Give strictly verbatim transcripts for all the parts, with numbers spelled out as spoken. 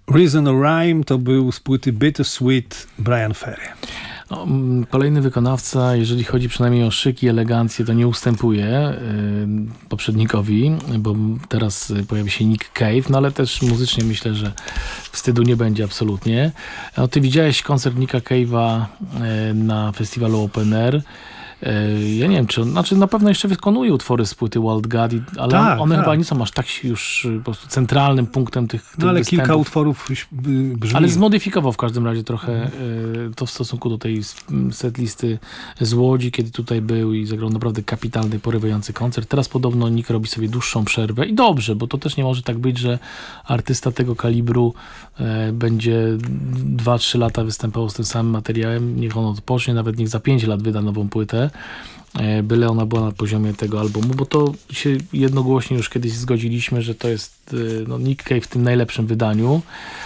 Reason or Rhyme to był z płyty Bittersweet Bryan Ferry. No, kolejny wykonawca, jeżeli chodzi przynajmniej o szyk i elegancję, to nie ustępuje y, poprzednikowi, bo teraz pojawi się Nick Cave, no ale też muzycznie myślę, że wstydu nie będzie absolutnie. No, ty widziałeś koncert Nicka Cave'a y, na festiwalu Open Air. Ja nie wiem, czy on, znaczy na pewno jeszcze wykonuje utwory z płyty Wild God, ale tak, one tak. chyba nie są aż tak już po prostu centralnym punktem tych, tych No ale występów. kilka utworów brzmi. Ale zmodyfikował w każdym razie trochę mm. to w stosunku do tej setlisty z Łodzi, kiedy tutaj był i zagrał naprawdę kapitalny, porywający koncert. Teraz podobno Nick robi sobie dłuższą przerwę i dobrze, bo to też nie może tak być, że artysta tego kalibru e, będzie dwa trzy lata występował z tym samym materiałem. Niech on odpocznie, nawet niech za pięć lat wyda nową płytę, byle ona była na poziomie tego albumu, bo to się jednogłośnie już kiedyś zgodziliśmy, że to jest no, Nick Cave w tym najlepszym wydaniu.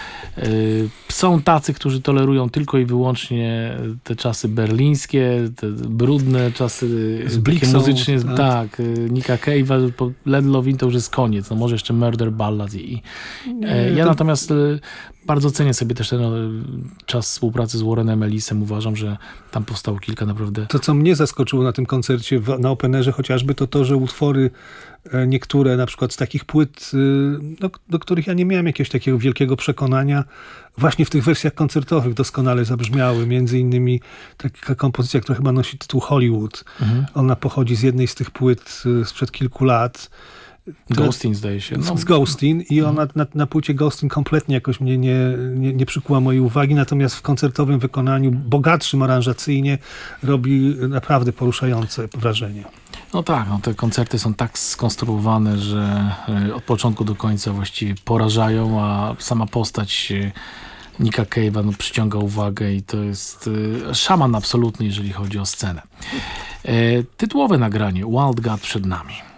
Są tacy, którzy tolerują tylko i wyłącznie te czasy berlińskie, te brudne czasy takie muzycznie, tak, tak Nicka Cave'a, Let Love In to już jest koniec, no może jeszcze Murder Ballad i nie, ja to... natomiast bardzo cenię sobie też ten czas współpracy z Warrenem Ellisem. Uważam, że tam powstało kilka naprawdę... To, co mnie zaskoczyło na tym koncercie na Openerze chociażby, to to, że utwory niektóre, na przykład z takich płyt, do, do których ja nie miałem jakiegoś takiego wielkiego przekonania, właśnie w tych wersjach koncertowych doskonale zabrzmiały. Między innymi taka kompozycja, która chyba nosi tytuł Hollywood. Mhm. Ona pochodzi z jednej z tych płyt sprzed kilku lat. Ghostin zdaje się. No. Z Ghostin i ona na, na płycie Ghostin kompletnie jakoś mnie nie, nie, nie przykuła mojej uwagi, natomiast w koncertowym wykonaniu, bogatszym aranżacyjnie, robi naprawdę poruszające wrażenie. No tak, no te koncerty są tak skonstruowane, że od początku do końca właściwie porażają, a sama postać Nicka Cave'a no, przyciąga uwagę i to jest szaman absolutny, jeżeli chodzi o scenę. Tytułowe nagranie Wild God przed nami.